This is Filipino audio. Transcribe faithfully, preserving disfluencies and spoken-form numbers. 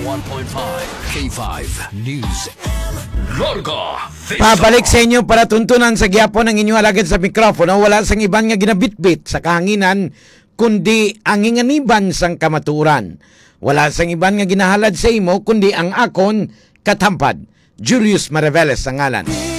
one point five K five News. Larga. Pabalik sa inyo para tuntunan sa gyapon ng inyo alagad sa mikropono. Wala sang iban nga ginabitbit sa kahanginan kundi ang inganiban sang kamaturan. Wala sang iban nga ginahalad sa imo kundi ang akon katampad. Julius Maraveles ang ngalan.